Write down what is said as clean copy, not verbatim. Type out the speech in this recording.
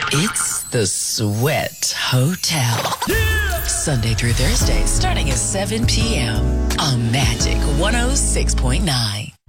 It's the Sweat Hotel. Yeah! Sunday through Thursday, starting at 7 p.m. on Magic 106.9.